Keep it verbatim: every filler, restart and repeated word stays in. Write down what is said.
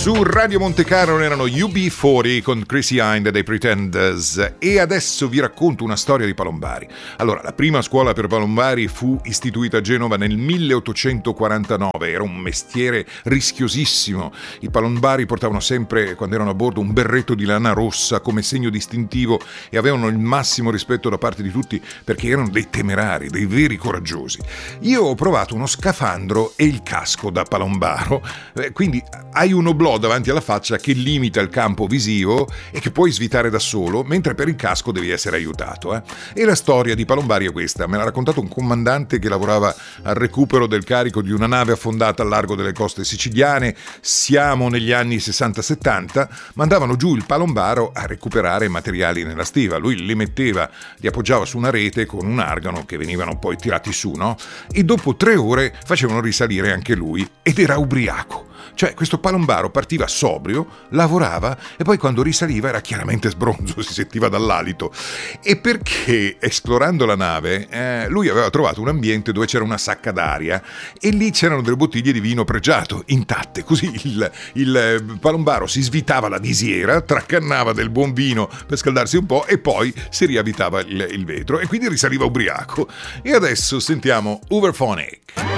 Su Radio Monte Carlo erano U B quaranta con Chrissy Hynde dei Pretenders, e adesso vi racconto una storia di palombari. Allora, la prima scuola per palombari fu istituita a Genova nel milleottocentoquarantanove, era un mestiere rischiosissimo. I palombari portavano sempre, quando erano a bordo, un berretto di lana rossa come segno distintivo e avevano il massimo rispetto da parte di tutti perché erano dei temerari, dei veri coraggiosi. Io ho provato uno scafandro e il casco da palombaro, eh, quindi hai un oblò davanti alla faccia che limita il campo visivo e che puoi svitare da solo, mentre per il casco devi essere aiutato. Eh? E la storia di palombari è questa: me l'ha raccontato un comandante che lavorava al recupero del carico di una nave affondata al largo delle coste siciliane. Siamo negli anni sessanta settanta, mandavano giù il palombaro a recuperare materiali nella stiva. Lui li metteva, li appoggiava su una rete con un argano che venivano poi tirati su, no? E dopo tre ore facevano risalire anche lui, ed era ubriaco. Cioè, questo palombaro partiva sobrio, lavorava e poi quando risaliva era chiaramente sbronzo, si sentiva dall'alito. E perché, esplorando la nave, eh, lui aveva trovato un ambiente dove c'era una sacca d'aria e lì c'erano delle bottiglie di vino pregiato, intatte. Così il, il palombaro si svitava la visiera, traccannava del buon vino per scaldarsi un po' e poi si riavvitava il, il vetro e quindi risaliva ubriaco. E adesso sentiamo Uberphonic.